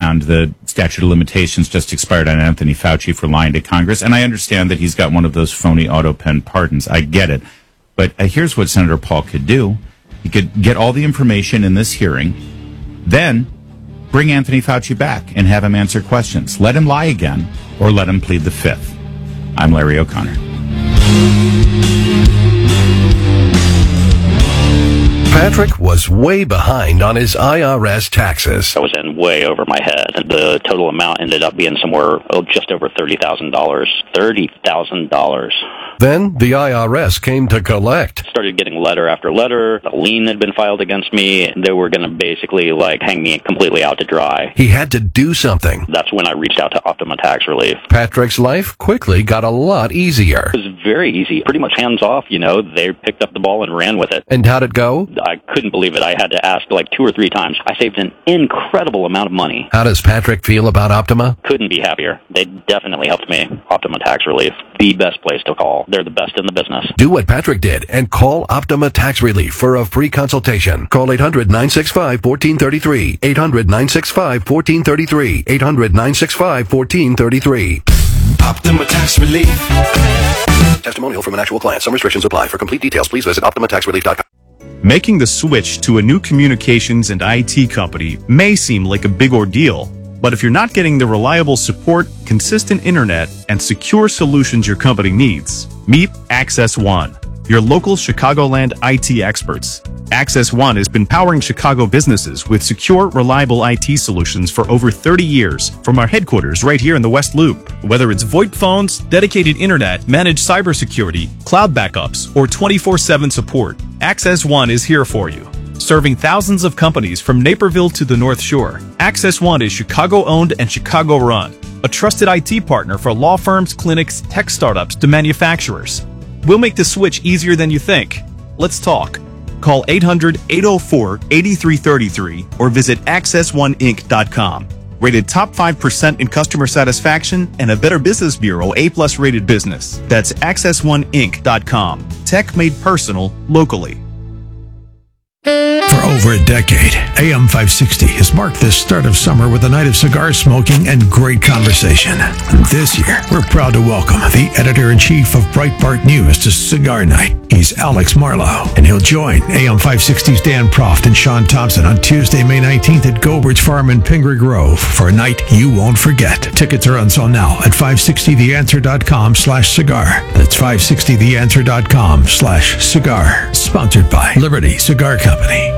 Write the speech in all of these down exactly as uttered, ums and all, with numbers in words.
and the statute of limitations just expired on Anthony Fauci for lying to Congress. And I understand that he's got one of those phony auto pen pardons. I get it. But uh, here's what Senator Paul could do. He could get all the information in this hearing, then bring Anthony Fauci back and have him answer questions. Let him lie again, or let him plead the fifth. I'm Larry O'Connor. Patrick was way behind on his I R S taxes. I was in way over my head. The total amount ended up being somewhere oh, just over thirty thousand dollars. thirty thousand dollars. Then the I R S came to collect. Started getting letter after letter. A lien had been filed against me. They were going to basically like hang me completely out to dry. He had to do something. That's when I reached out to Optima Tax Relief. Patrick's life quickly got a lot easier. It was very easy. Pretty much hands off, you know. They picked up the ball and ran with it. And how'd it go? I couldn't believe it. I had to ask like two or three times. I saved an incredible amount of money. How does Patrick feel about Optima? Couldn't be happier. They definitely helped me. Optima Tax Relief, the best place to call. They're the best in the business. Do what Patrick did and call Optima Tax Relief for a free consultation. Call eight hundred, nine six five, one four three three. eight hundred, nine six five, one four three three. eight hundred, nine six five, one four three three. Optima Tax Relief. Testimonial from an actual client. Some restrictions apply. For complete details, please visit optima tax relief dot com. Making the switch to a new communications and I T company may seem like a big ordeal, but if you're not getting the reliable support, consistent internet, and secure solutions your company needs, meet Access One, your local Chicagoland I T experts. Access One has been powering Chicago businesses with secure, reliable I T solutions for over thirty years from our headquarters right here in the West Loop. Whether it's VoIP phones, dedicated internet, managed cybersecurity, cloud backups, or twenty-four seven support, Access One is here for you. Serving thousands of companies from Naperville to the North Shore, Access One is Chicago-owned and Chicago-run, a trusted I T partner for law firms, clinics, tech startups to manufacturers. We'll make the switch easier than you think. Let's talk. Call eight hundred, eight oh four, eight three three three or visit access one inc dot com. Rated top five percent in customer satisfaction and a Better Business Bureau A plus rated business. That's access one inc dot com. Tech made personal locally. For over a decade, A M five sixty has marked the start of summer with a night of cigar smoking and great conversation. This year, we're proud to welcome the editor-in-chief of Breitbart News to Cigar Night. He's Alex Marlowe, and he'll join A M five sixty's Dan Proft and Sean Thompson on Tuesday, May nineteenth at Goldbridge Farm in Pingree Grove for a night you won't forget. Tickets are on sale now at five sixty the answer dot com slash cigar. That's five sixty the answer dot com slash cigar. Sponsored by Liberty Cigar Company.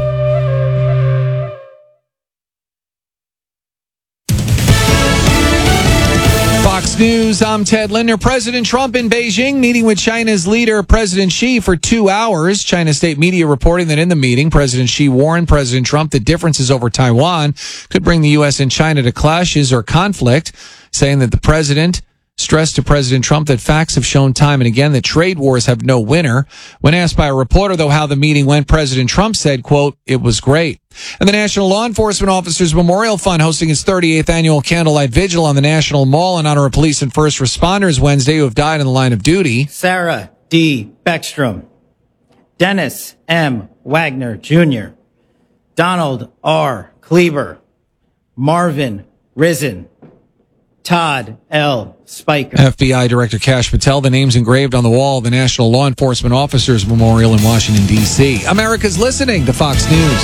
Fox News, I'm Ted Linder. President Trump in Beijing meeting with China's leader, President Xi, for two hours. China state media reporting that in the meeting, President Xi warned President Trump that differences over Taiwan could bring the U S and China to clashes or conflict, saying that the president stressed to President Trump that facts have shown time and again that trade wars have no winner. When asked by a reporter, though, how the meeting went, President Trump said, quote, "It was great." And the National Law Enforcement Officers Memorial Fund hosting its thirty-eighth annual Candlelight Vigil on the National Mall in honor of police and first responders Wednesday who have died in the line of duty. Sarah D. Beckstrom, Dennis M. Wagner, Junior, Donald R. Kleber, Marvin Risen, Todd L. Spiker. F B I Director Kash Patel, the names engraved on the wall of the National Law Enforcement Officers Memorial in Washington, D C America's listening to Fox News.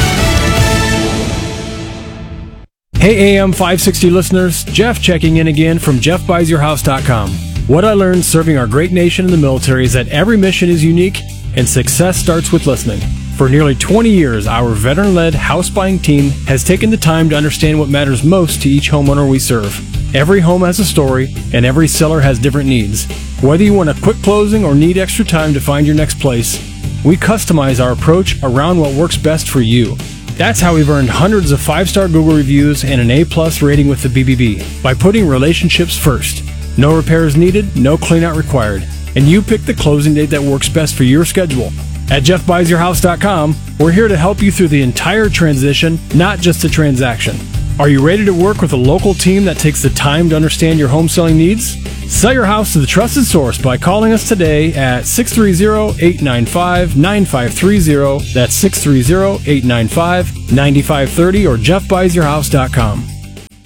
Hey A M five sixty listeners, Jeff checking in again from jeff buys your house dot com. What I learned serving our great nation in the military is that every mission is unique and success starts with listening. For nearly twenty years, our veteran-led house buying team has taken the time to understand what matters most to each homeowner we serve. Every home has a story, and every seller has different needs. Whether you want a quick closing or need extra time to find your next place, we customize our approach around what works best for you. That's how we've earned hundreds of five-star Google reviews and an A plus rating with the B B B, by putting relationships first. No repairs needed, no cleanout required, and you pick the closing date that works best for your schedule. At jeff buys your house dot com, we're here to help you through the entire transition, not just the transaction. Are you ready to work with a local team that takes the time to understand your home selling needs? Sell your house to the trusted source by calling us today at six three zero, eight nine five, nine five three zero. That's six three zero, eight nine five, nine five three zero or jeff buys your house dot com.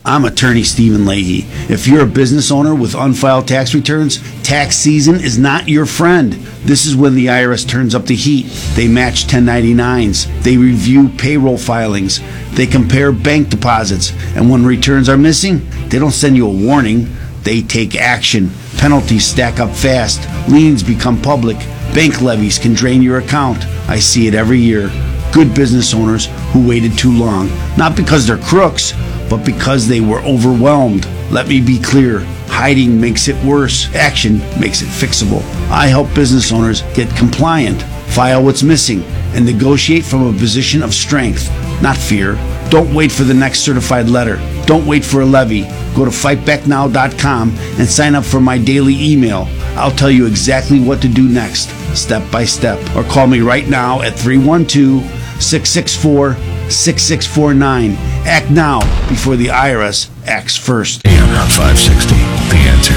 I'm attorney Stephen Leahy. If you're a business owner with unfiled tax returns, tax season is not your friend. This is when the I R S turns up the heat. They match ten ninety-nines. They review payroll filings. They compare bank deposits. And when returns are missing, they don't send you a warning. They take action. Penalties stack up fast. Liens become public. Bank levies can drain your account. I see it every year. Good business owners who waited too long. Not because they're crooks, but because they were overwhelmed. Let me be clear. Hiding makes it worse. Action makes it fixable. I help business owners get compliant, file what's missing, and negotiate from a position of strength, not fear. Don't wait for the next certified letter. Don't wait for a levy. Go to fight back now dot com and sign up for my daily email. I'll tell you exactly what to do next, step by step. Or call me right now at three one two, six six four, six six four nine. Act now before the I R S acts first. A M five sixty, The Answer.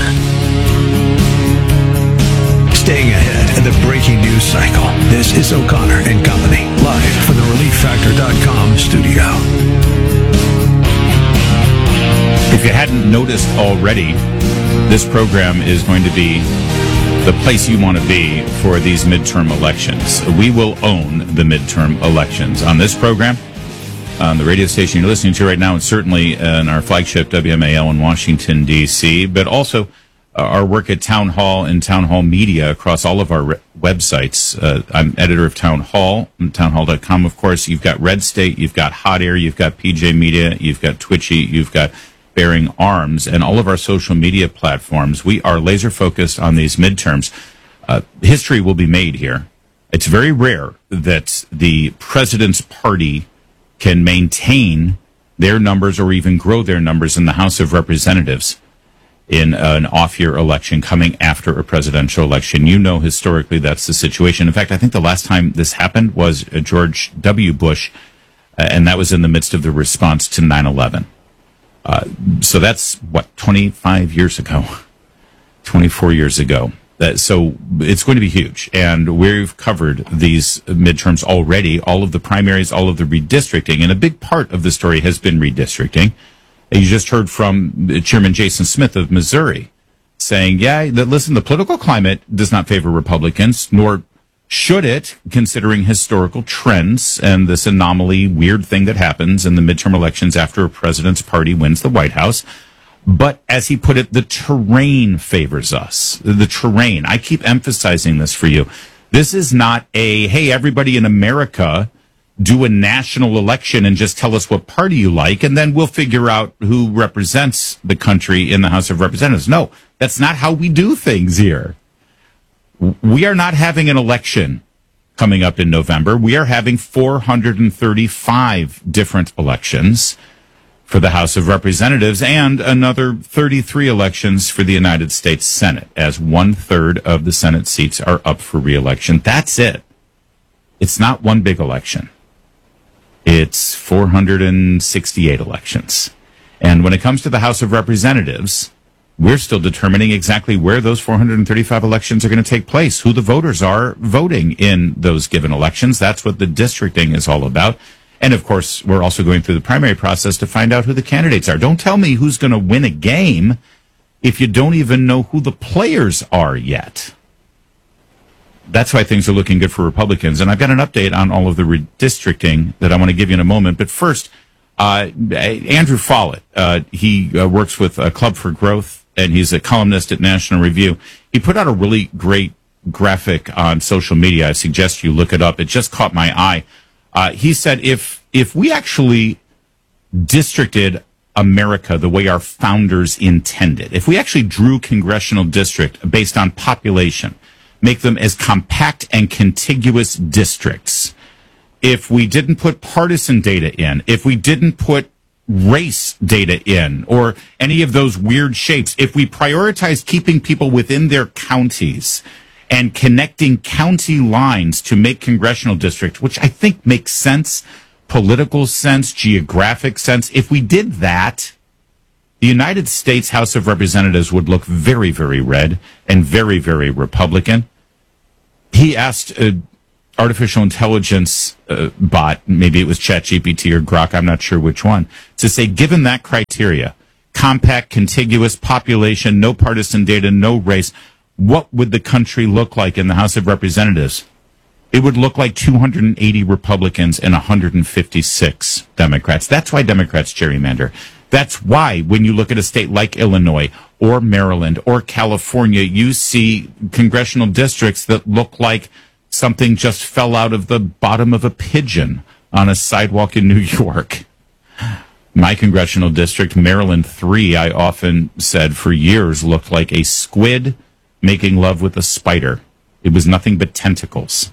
Staying ahead in the breaking news cycle. This is O'Connor and Company, live from the relief factor dot com studio. If you hadn't noticed already, this program is going to be the place you want to be for these midterm elections. We will own the midterm elections on this program, on the radio station you're listening to right now, and certainly in our flagship W M A L in Washington, D C, but also uh, our work at Town Hall and Town Hall Media across all of our re- websites. Uh, I'm editor of Town Hall, town hall dot com, of course. You've got Red State, you've got Hot Air, you've got P J Media, you've got Twitchy, you've got Bearing Arms, and all of our social media platforms. We are laser focused on these midterms. Uh, history will be made here. It's very rare that the president's party can maintain their numbers or even grow their numbers in the House of Representatives in an off-year election coming after a presidential election. You know, historically, that's the situation. In fact, I think the last time this happened was uh, George W. Bush, uh, and that was in the midst of the response to nine eleven. Uh, so that's, what, twenty-five years ago, twenty-four years ago. That, so it's going to be huge. And we've covered these midterms already, all of the primaries, all of the redistricting. And a big part of the story has been redistricting. And you just heard from Chairman Jason Smith of Missouri saying, yeah, that, listen, the political climate does not favor Republicans, nor should it, considering historical trends and this anomaly, weird thing that happens in the midterm elections after a president's party wins the White House. But as he put it, the terrain favors us. The terrain. I keep emphasizing this for you. This is not a, hey, everybody in America, do a national election and just tell us what party you like, and then we'll figure out who represents the country in the House of Representatives. No, that's not how we do things here. We are not having an election coming up in November. We are having four hundred thirty-five different elections for the House of Representatives and another thirty-three elections for the United States Senate, as one-third of the Senate seats are up for re-election. That's it. It's not one big election. It's four hundred sixty-eight elections. And when it comes to the House of Representatives, we're still determining exactly where those four hundred thirty-five elections are going to take place, who the voters are voting in those given elections. That's what the districting is all about. And, of course, we're also going through the primary process to find out who the candidates are. Don't tell me who's going to win a game if you don't even know who the players are yet. That's why things are looking good for Republicans. And I've got an update on all of the redistricting that I want to give you in a moment. But first, uh, Andrew Follett, uh, he uh, works with uh, Club for Growth, and he's a columnist at National Review. He put out a really great graphic on social media. I suggest you look it up. It just caught my eye. Uh, he said if if we actually districted America the way our founders intended, if we actually drew congressional district based on population, make them as compact and contiguous districts, if we didn't put partisan data in, if we didn't put race data in, or any of those weird shapes, if we prioritized keeping people within their counties and connecting county lines to make congressional districts, which I think makes sense, political sense, geographic sense. If we did that, the United States House of Representatives would look very, very red and very, very Republican. He asked uh, artificial intelligence uh, bot, maybe it was ChatGPT or Grok, I'm not sure which one, to say, given that criteria, compact, contiguous population, no partisan data, no race, what would the country look like in the House of Representatives? It would look like two hundred eighty Republicans and one hundred fifty-six Democrats. That's why Democrats gerrymander. That's why when you look at a state like Illinois or Maryland or California, you see congressional districts that look like something just fell out of the bottom of a pigeon on a sidewalk in New York. My congressional district, Maryland three, I often said for years looked like a squid making love with a spider. It was nothing but tentacles.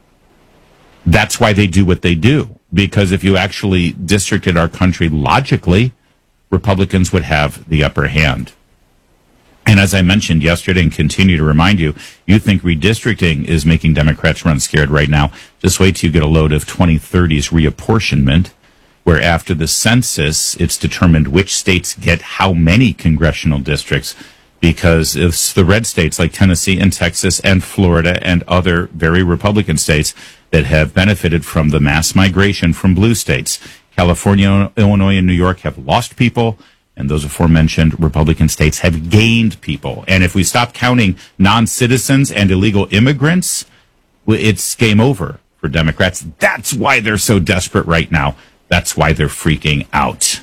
That's why they do what they do. Because if you actually districted our country logically, Republicans would have the upper hand. And as I mentioned yesterday and continue to remind you, you think redistricting is making Democrats run scared right now. Just wait till you get a load of twenty thirty's reapportionment, where after the census, it's determined which states get how many congressional districts, because it's the red states like Tennessee and Texas and Florida and other very Republican states that have benefited from the mass migration from blue states. California, Illinois, and New York have lost people, and those aforementioned Republican states have gained people. And if we stop counting non-citizens and illegal immigrants, it's game over for Democrats. That's why they're so desperate right now. That's why they're freaking out.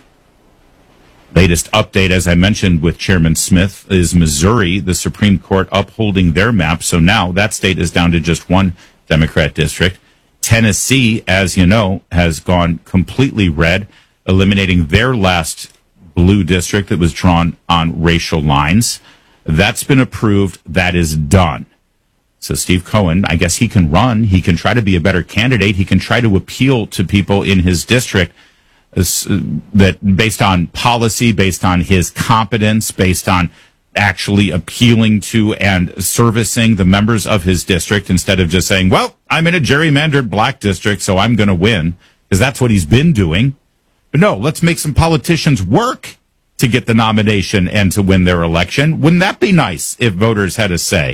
Latest update, as I mentioned with Chairman Smith, is Missouri, the Supreme Court upholding their map. So now that state is down to just one Democrat district. Tennessee, as you know, has gone completely red, eliminating their last blue district that was drawn on racial lines. That's been approved. That is done. So Steve Cohen, I guess he can run. He can try to be a better candidate. He can try to appeal to people in his district uh, that based on policy, based on his competence, based on actually appealing to and servicing the members of his district instead of just saying, well, I'm in a gerrymandered black district, so I'm going to win, because that's what he's been doing. But no, let's make some politicians work to get the nomination and to win their election. Wouldn't that be nice if voters had a say?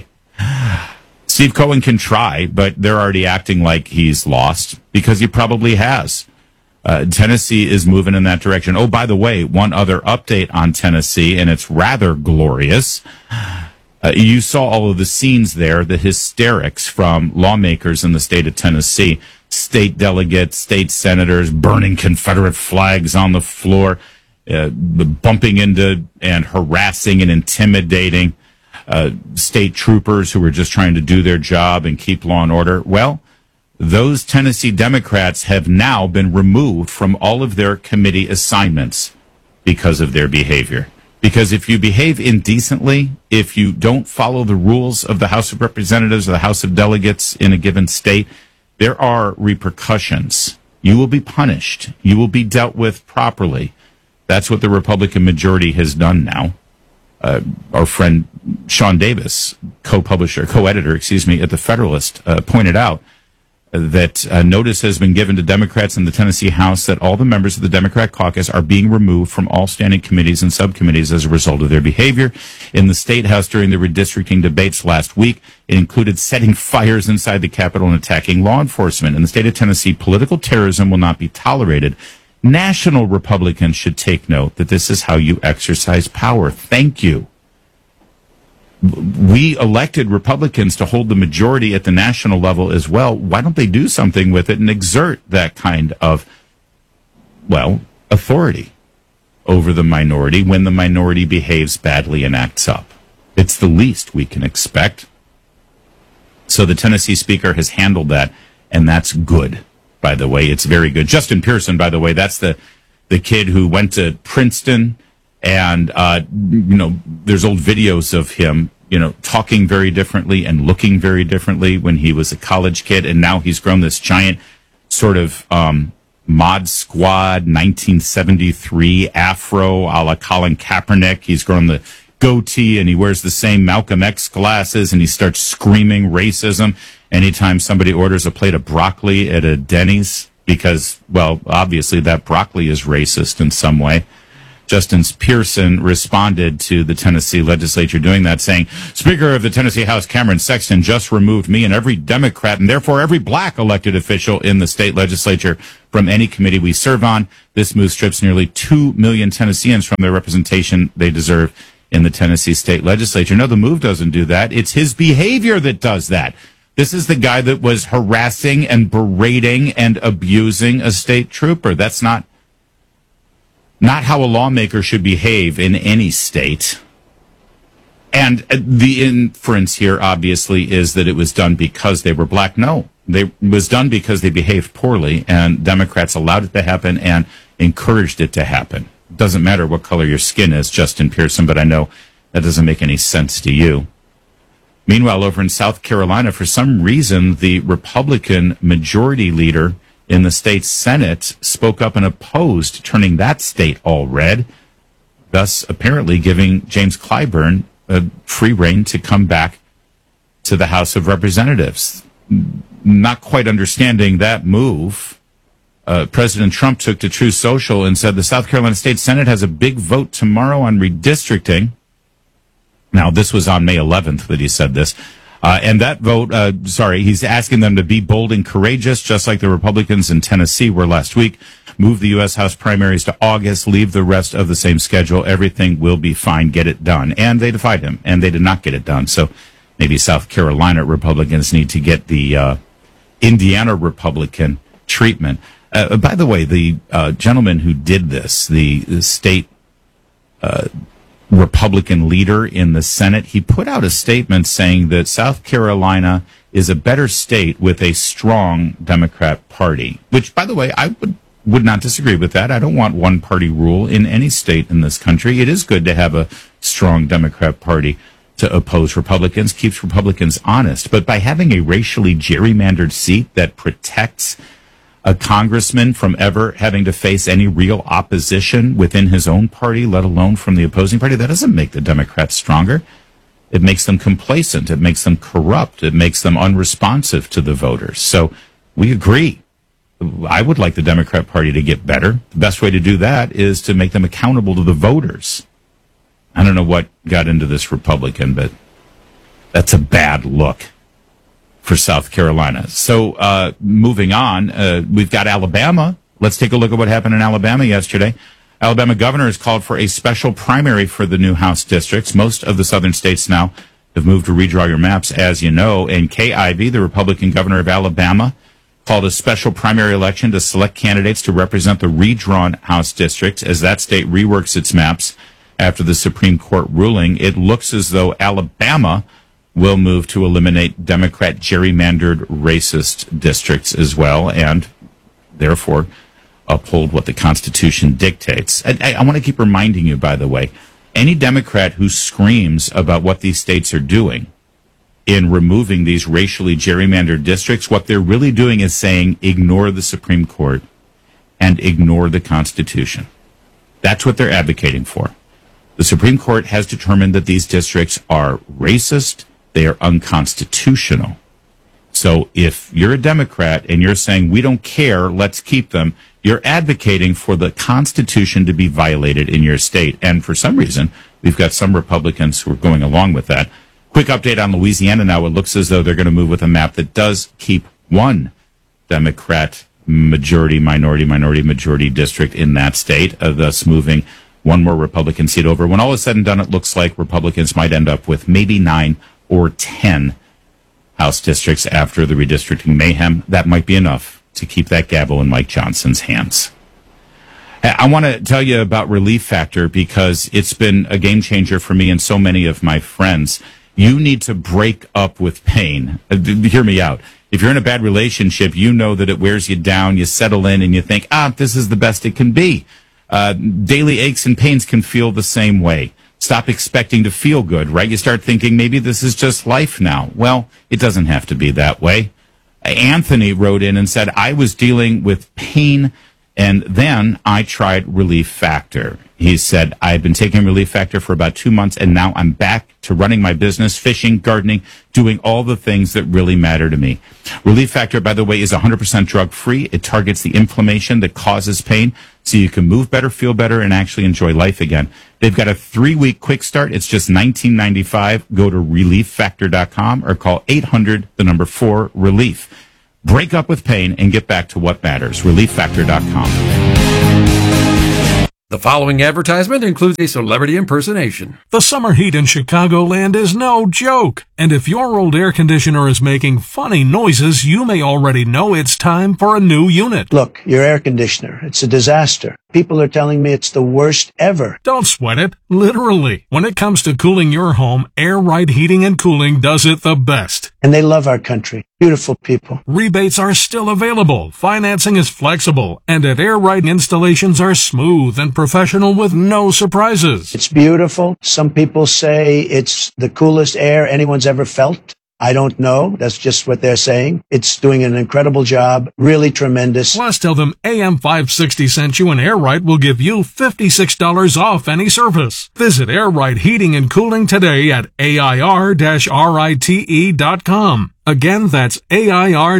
Steve Cohen can try, but they're already acting like he's lost, because he probably has. Uh, Tennessee is moving in that direction. Oh, by the way, one other update on Tennessee, and it's rather glorious. Uh, you saw all of the scenes there, the hysterics from lawmakers in the state of Tennessee, state delegates, state senators burning Confederate flags on the floor, uh, bumping into and harassing and intimidating uh, state troopers who were just trying to do their job and keep law and order. Well, those Tennessee Democrats have now been removed from all of their committee assignments because of their behavior. Because if you behave indecently, if you don't follow the rules of the House of Representatives or the House of Delegates in a given state, there are repercussions. You will be punished. You will be dealt with properly. That's what the Republican majority has done now. Uh, our friend Sean Davis, co-publisher, co-editor, excuse me, at The Federalist, uh, pointed out that uh, notice has been given to Democrats in the Tennessee House that all the members of the Democrat caucus are being removed from all standing committees and subcommittees as a result of their behavior. In the State House during the redistricting debates last week, it included setting fires inside the Capitol and attacking law enforcement. In the state of Tennessee, political terrorism will not be tolerated. National Republicans should take note that this is how you exercise power. Thank you. We elected Republicans to hold the majority at the national level as well. Why don't they do something with it and exert that kind of, well, authority over the minority when the minority behaves badly and acts up? It's the least we can expect. So the Tennessee Speaker has handled that, and that's good, by the way. It's very good. Justin Pearson, by the way, that's the, the kid who went to Princeton. And, uh, you know, there's old videos of him, you know, talking very differently and looking very differently when he was a college kid. And now he's grown this giant sort of um, Mod Squad nineteen seventy-three afro a la Colin Kaepernick. He's grown the goatee and he wears the same Malcolm X glasses and he starts screaming racism anytime somebody orders a plate of broccoli at a Denny's because, well, obviously that broccoli is racist in some way. Justin Pearson responded to the Tennessee legislature doing that, saying, Speaker of the Tennessee House Cameron Sexton just removed me and every Democrat and therefore every black elected official in the state legislature from any committee we serve on. This move strips nearly two million Tennesseans from their representation they deserve in the Tennessee state legislature. No, the move doesn't do that. It's his behavior that does that. This is the guy that was harassing and berating and abusing a state trooper. That's not Not how a lawmaker should behave in any state. And the inference here, obviously, is that it was done because they were black. No, they, it was done because they behaved poorly, and Democrats allowed it to happen and encouraged it to happen. It doesn't matter what color your skin is, Justin Pearson, but I know that doesn't make any sense to you. Meanwhile, over in South Carolina, for some reason, the Republican majority leader in the state Senate spoke up and opposed turning that state all red, thus apparently giving James Clyburn a free rein to come back to the House of Representatives. Not quite understanding that move, uh, President Trump took to Truth Social and said the South Carolina State Senate has a big vote tomorrow on redistricting. Now, this was on May eleventh that he said this. Uh, and that vote, uh, sorry, he's asking them to be bold and courageous, just like the Republicans in Tennessee were last week. Move the U S House primaries to August, leave the rest of the same schedule. Everything will be fine. Get it done. And they defied him, and they did not get it done. So maybe South Carolina Republicans need to get the uh, Indiana Republican treatment. Uh, by the way, the uh, gentleman who did this, the, the state uh Republican leader in the Senate, he put out a statement saying that South Carolina is a better state with a strong Democrat party, which, by the way, I would, would not disagree with that. I don't want one party rule in any state in this country. It is good to have a strong Democrat party to oppose Republicans, keeps Republicans honest. But by having a racially gerrymandered seat that protects a congressman from ever having to face any real opposition within his own party, let alone from the opposing party, that doesn't make the Democrats stronger. It makes them complacent. It makes them corrupt. It makes them unresponsive to the voters. So we agree. I would like the Democrat Party to get better. The best way to do that is to make them accountable to the voters. I don't know what got into this Republican, but that's a bad look for South Carolina. So uh, moving on, uh, we've got Alabama. Let's take a look at what happened in Alabama yesterday. Alabama governor has called for a special primary for the new House districts. Most of the southern states now have moved to redraw your maps, as you know. And Kay Ivey, the Republican governor of Alabama, called a special primary election to select candidates to represent the redrawn House districts as that state reworks its maps after the Supreme Court ruling. It looks as though Alabama will move to eliminate Democrat gerrymandered racist districts as well, and therefore uphold what the Constitution dictates. I, I, I want to keep reminding you, by the way, any Democrat who screams about what these states are doing in removing these racially gerrymandered districts, what they're really doing is saying ignore the Supreme Court and ignore the Constitution. That's what they're advocating for. The Supreme Court has determined that these districts are racist, they are unconstitutional. So if you're a Democrat and you're saying we don't care, let's keep them, you're advocating for the Constitution to be violated in your state. And for some reason, we've got some Republicans who are going along with that. Quick update on Louisiana now. It looks as though they're going to move with a map that does keep one Democrat majority, minority, minority, majority district in that state, uh, thus moving one more Republican seat over. When all is said and done, it looks like Republicans might end up with maybe nine or ten House districts after the redistricting mayhem. That might be enough to keep that gavel in Mike Johnson's hands. I want to tell you about Relief Factor because it's been a game changer for me and so many of my friends. You need to break up with pain. Hear me out. If you're in a bad relationship, you know that it wears you down. You settle in and you think, ah, this is the best it can be. Uh, daily aches and pains can feel the same way. Stop expecting to feel good, right? You start thinking maybe this is just life now. Well, it doesn't have to be that way. Anthony wrote in and said, I was dealing with pain And then I tried Relief Factor. He said, I've been taking Relief Factor for about two months, and now I'm back to running my business, fishing, gardening, doing all the things that really matter to me. Relief Factor, by the way, is one hundred percent drug-free. It targets the inflammation that causes pain, so you can move better, feel better, and actually enjoy life again. They've got a three-week quick start. It's just nineteen ninety-five. Go to relief factor dot com or call eight hundred, the number four, relief. Break up with pain and get back to what matters. relief factor dot com. The following advertisement includes a celebrity impersonation. The summer heat in Chicagoland is no joke. And if your old air conditioner is making funny noises, you may already know it's time for a new unit. Look, your air conditioner, it's a disaster. People are telling me it's the worst ever. Don't sweat it. Literally. When it comes to cooling your home, Air Right Heating and Cooling does it the best. And they love our country. Beautiful people. Rebates are still available. Financing is flexible. And at Air Right, installations are smooth and professional with no surprises. It's beautiful. Some people say it's the coolest air anyone's ever felt. I don't know. That's just what they're saying. It's doing an incredible job. Really tremendous. Plus, tell them A M five sixty sent you, and Air Right will give you fifty-six dollars off any service. Visit Air Right Heating and Cooling today at A I R rite dot com. Again, that's A I R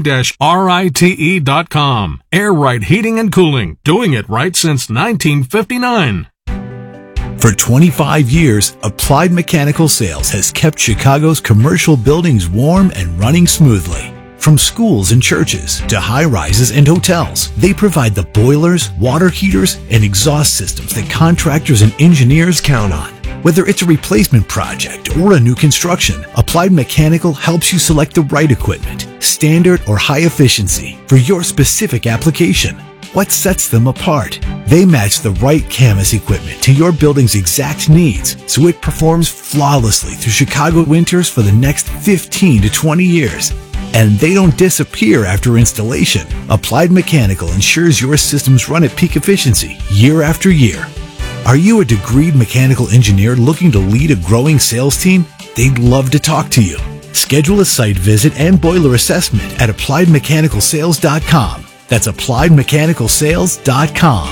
rite dot com. Air Right Heating and Cooling. Doing it right since nineteen fifty-nine. For twenty-five years, Applied Mechanical Sales has kept Chicago's commercial buildings warm and running smoothly. From schools and churches to high-rises and hotels, they provide the boilers, water heaters, and exhaust systems that contractors and engineers count on. Whether it's a replacement project or a new construction, Applied Mechanical helps you select the right equipment, standard or high efficiency, for your specific application. What sets them apart? They match the right Camas equipment to your building's exact needs, so it performs flawlessly through Chicago winters for the next fifteen to twenty years. And they don't disappear after installation. Applied Mechanical ensures your systems run at peak efficiency year after year. Are you a degreed mechanical engineer looking to lead a growing sales team? They'd love to talk to you. Schedule a site visit and boiler assessment at applied mechanical sales dot com. That's applied mechanical sales dot com.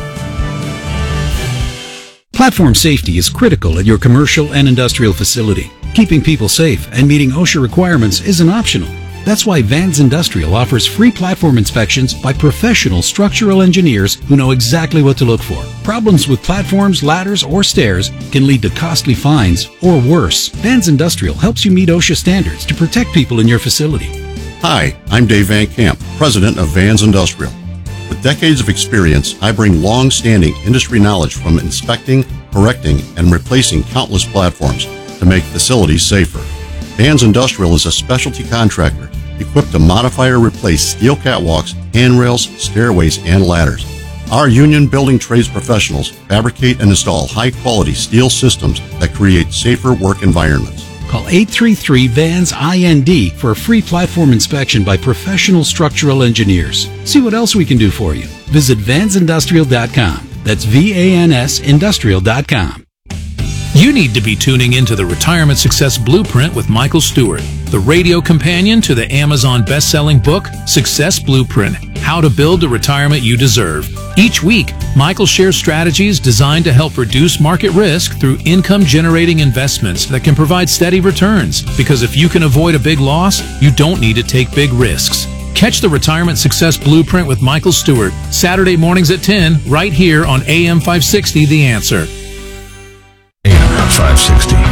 Platform safety is critical at your commercial and industrial facility. Keeping people safe and meeting OSHA requirements isn't optional. That's why Vans Industrial offers free platform inspections by professional structural engineers who know exactly what to look for. Problems with platforms, ladders, or stairs can lead to costly fines or worse. Vans Industrial helps you meet OSHA standards to protect people in your facility. Hi, I'm Dave Van Camp, president of Vans Industrial. With decades of experience, I bring long-standing industry knowledge from inspecting, correcting, and replacing countless platforms to make facilities safer. Vans Industrial is a specialty contractor equipped to modify or replace steel catwalks, handrails, stairways, and ladders. Our union building trades professionals fabricate and install high-quality steel systems that create safer work environments. Call eight three three, V A N S I N D for a free platform inspection by professional structural engineers. See what else we can do for you. Visit vans industrial dot com. That's V A N S industrial dot com. You need to be tuning into the Retirement Success Blueprint with Michael Stewart, the radio companion to the Amazon best-selling book, Success Blueprint, How to Build the Retirement You Deserve. Each week, Michael shares strategies designed to help reduce market risk through income-generating investments that can provide steady returns. Because if you can avoid a big loss, you don't need to take big risks. Catch the Retirement Success Blueprint with Michael Stewart, Saturday mornings at ten, right here on A M five sixty The Answer. A M five sixty.